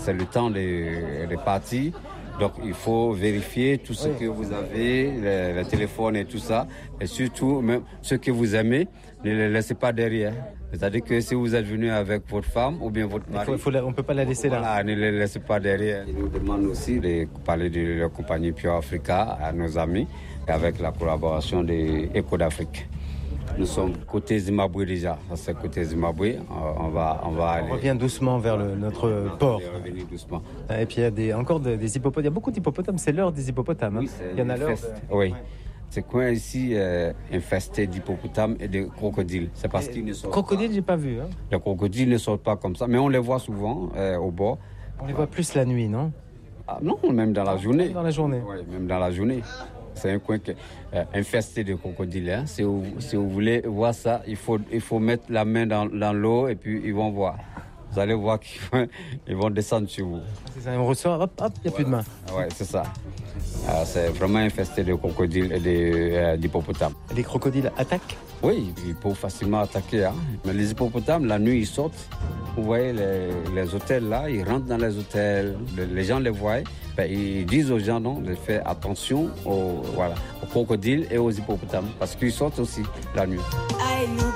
c'est le temps de partir. Donc, il faut vérifier tout ce que vous avez, le téléphone et tout ça. Et surtout, même ce que vous aimez, ne les laissez pas derrière. C'est-à-dire que si vous êtes venu avec votre femme ou bien votre mari... on ne peut pas la laisser là. Voilà, ne les laissez pas derrière. Ils nous demandent aussi de parler de la compagnie Pure Africa à nos amis, avec la collaboration de Eco d'Afrique. Nous sommes côté Zimbabwe déjà. Ça, c'est côté Zimbabwe. On revient doucement vers notre port. On va revenir doucement. Et puis il y a encore des hippopotames. Il y a beaucoup d'hippopotames. C'est l'heure des hippopotames. Oui, il y en a l'heure. Oui. C'est coin ici infesté d'hippopotames et de crocodiles. C'est parce qu'ils ne sortent crocodiles, j'ai pas vu. Hein. Les crocodiles ne sortent pas comme ça, mais on les voit souvent au bord. On les voit plus la nuit, non? Non, même dans la journée. Dans la journée. Oui, même dans la journée. C'est un coin infesté de crocodiles. Hein. Si vous voulez voir ça, il faut mettre la main dans l'eau et puis ils vont voir. Vous allez voir qu'ils vont descendre sur vous. C'est ça, on ressort, hop, il n'y a plus de main. Oui, c'est ça. C'est vraiment infesté de crocodiles et d'hippopotames. Les crocodiles attaquent? Oui, ils peuvent facilement attaquer. Hein. Mais les hippopotames, la nuit, ils sortent. Vous voyez les hôtels là, ils rentrent dans les hôtels. Les gens les voient. Ils disent aux gens de faire attention aux crocodiles et aux hippopotames parce qu'ils sortent aussi la nuit.